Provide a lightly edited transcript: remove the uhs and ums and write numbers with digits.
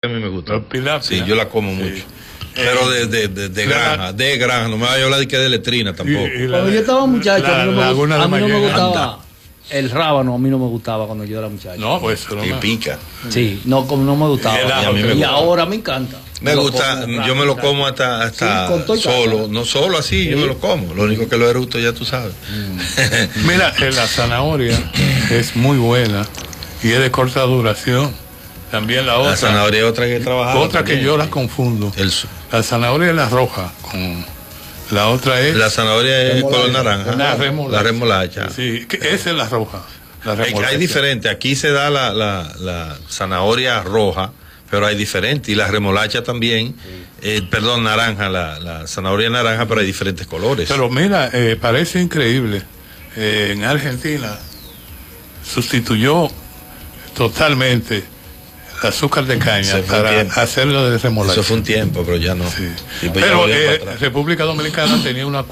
a mí me gusta. La tilapia. Sí, yo la como mucho. Pero de granja, no me vaya a hablar de que de letrina tampoco. Cuando yo estaba muchacho, a mí no me gustaba Anda. el rábano, a mí no me gustaba cuando yo era muchacho. No, pues eso no Y me... pica. Sí, no, como no me gustaba. Y a mí me Y gusta. ahora me encanta. Me gusta, yo me lo como hasta Sí, con todo y solo, carne. no solo así, yo me lo como. Lo único que lo eructo ya tú sabes. Mira, la zanahoria es muy buena y es de corta duración. También la otra. La zanahoria es otra que trabajar. Otra que yo la confundo. La zanahoria es la roja, con la otra es... La zanahoria es color naranja. La remolacha. La remolacha. Sí, esa es la roja. La remolacha. Hay diferentes. Aquí se da la zanahoria roja, pero hay diferentes. Y la remolacha también. Perdón, naranja, la zanahoria naranja, pero hay diferentes colores. Pero mira, parece increíble. En Argentina sustituyó totalmente el azúcar de caña para hacerlo de remolacha. Eso fue un tiempo, pero ya no. Sí. Y pues ya Pero volvió para atrás. República Dominicana tenía una